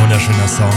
wunderschöner Song.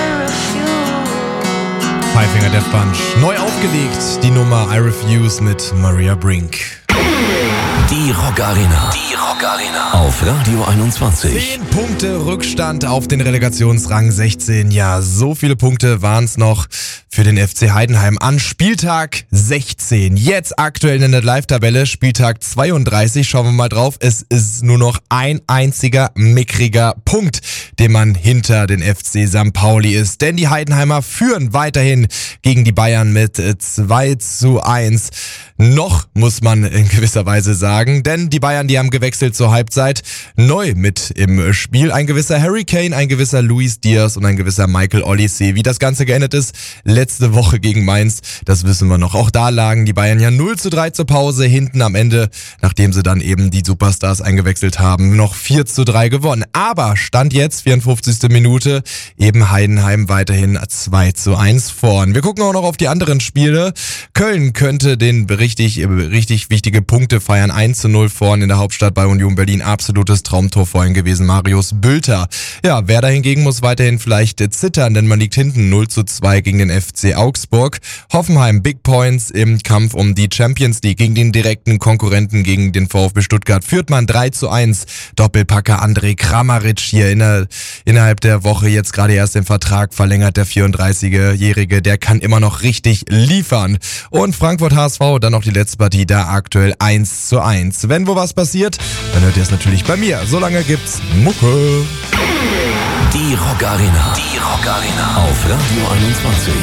Five Finger Death Punch. Neu aufgelegt, die Nummer I Refuse mit Maria Brink. Die Rock Arena. Die Rock Arena. Auf Radio 21. 10 Punkte Rückstand auf den Relegationsrang 16. Ja, so viele Punkte waren es noch für den FC Heidenheim an Spieltag 16. Jetzt aktuell in der Live-Tabelle, Spieltag 32. Schauen wir mal drauf. Es ist nur noch ein einziger mickriger Punkt, den man hinter den FC St. Pauli ist. Denn die Heidenheimer führen weiterhin gegen die Bayern mit 2:1. Noch muss man in gewisser Weise sagen, denn die Bayern, die haben gewechselt zur Halbzeit. Neu mit im Spiel ein gewisser Harry Kane, ein gewisser Luis Diaz und ein gewisser Michael Olise. Wie das Ganze geendet ist, letzte Woche gegen Mainz, das wissen wir noch. Auch da lagen die Bayern ja 0:3 zur Pause, hinten am Ende, nachdem sie dann eben die Superstars eingewechselt haben, noch 4:3 gewonnen. Aber Stand jetzt, 54. Minute, eben Heidenheim weiterhin 2:1 vorn. Wir gucken auch noch auf die anderen Spiele. Köln könnte den richtig wichtige Punkte feiern. 1:0 vorn in der Hauptstadt bei Union Berlin. Absolutes Traumtor vorhin gewesen. Marius Bülter. Ja, Werder hingegen muss weiterhin vielleicht zittern, denn man liegt hinten 0:2 gegen den FC Augsburg. Hoffenheim Big Points im Kampf um die Champions League gegen den direkten Konkurrenten, gegen den VfB Stuttgart. Führt man 3:1. Doppelpacker André Kramaric hier innerhalb der Woche jetzt gerade erst den Vertrag verlängert. Der 34-Jährige, der kann immer noch richtig liefern. Und Frankfurt HSV, dann noch die letzte Partie, da aktuell 1:1. Wenn wo was passiert, dann hört ihr es natürlich bei mir. Solange gibt's Mucke. Die Rock Arena. Die Rock Arena. Auf Radio 21.